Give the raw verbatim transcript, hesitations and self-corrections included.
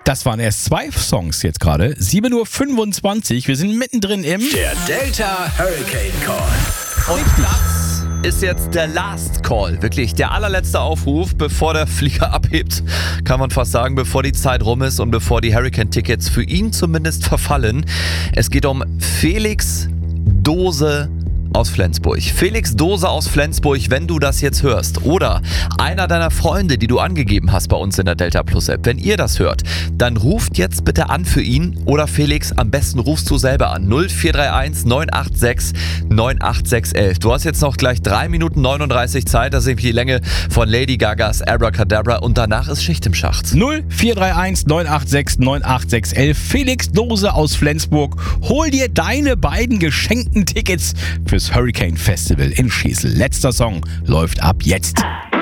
Das waren erst zwei Songs jetzt gerade. sieben Uhr fünfundzwanzig. Wir sind mittendrin im... Der Delta Hurricane Call. Und das ist jetzt der Last Call. Wirklich der allerletzte Aufruf, bevor der Flieger abhebt. Kann man fast sagen, bevor die Zeit rum ist und bevor die Hurricane-Tickets für ihn zumindest verfallen. Es geht um Felix Dose aus Flensburg. Felix Dose aus Flensburg, wenn du das jetzt hörst. Oder einer deiner Freunde, die du angegeben hast bei uns in der Delta Plus App. Wenn ihr das hört, dann ruft jetzt bitte an für ihn. Oder Felix, am besten rufst du selber an. null vier drei eins neun acht sechs neun acht sechs eins. Du hast jetzt noch gleich drei Minuten neununddreißig Zeit. Das ist nämlich die Länge von Lady Gagas Abracadabra. Und danach ist Schicht im Schacht. null vier drei eins neun acht sechs neun acht sechs eins. Felix Dose aus Flensburg. Hol dir deine beiden geschenkten Tickets fürs Hurricane Festival in Schesel. Letzter Song läuft ab jetzt.